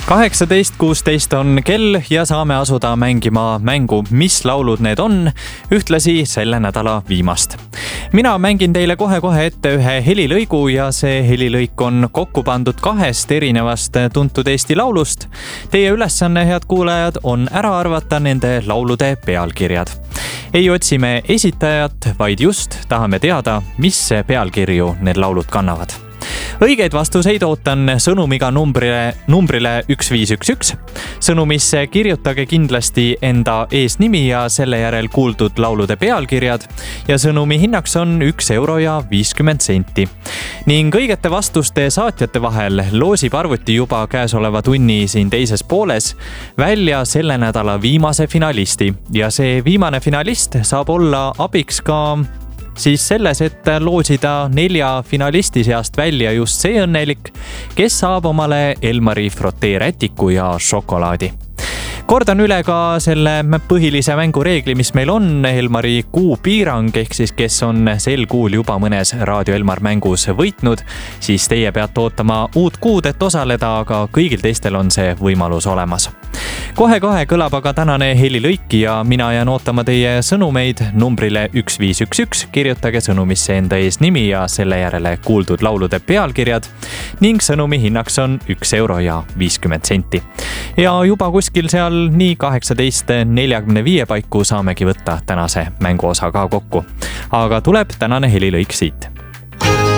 18.16 on kell ja saame asuda mängima mängu Mis laulud need on, ühtlasi selle nädala viimast. Mina mängin teile kohe ette ühe helilõigu ja see helilõik on kokku pandud kahest erinevast tuntud Eesti laulust. Teie ülesanne, head kuulajad, on ära arvata nende laulude pealkirjad. Ei otsime esitajat, vaid just tahame teada, mis pealkirju need laulud kannavad. Õigeid vastuseid ootan sõnumiga numbrile 1511. Sõnumisse kirjutage kindlasti enda eesnimi ja selle järel kuuldud laulude pealkirjad ja sõnumi hinnaks on 1 euro ja 50 senti. Ning õigete vastuste saatjate vahel loosib arvuti juba käesoleva tunni siin teises pooles välja selle nädala viimase finalisti ja see viimane finalist saab olla abiks ka siis selles, et loosida 4 finalisti seast välja just see õnnelik, kes saab omale Elmari froteerätiku ja šokolaadi. Kordan üle ka selle põhilise mängureegli, mis meil on, Elmari kuupiirang, ehk siis kes on sel kuul juba mõnes Raadio Elmar mängus võitnud, siis teie peate ootama uut kuud, et osaleda, aga kõigil teistel on see võimalus olemas. Kohe kõlab aga tänane helilõik ja mina jään ootama teie sõnumeid numbrile 1511. Kirjutage sõnumisse enda eesnimi ja selle järele kuuldud laulude pealkirjad ning sõnumi hinnaks on 1 euro ja 50 senti. Ja juba kuskil seal nii 18.45 paiku saamegi võtta tänase mänguosa ka kokku. Aga tuleb tänane helilõik siit.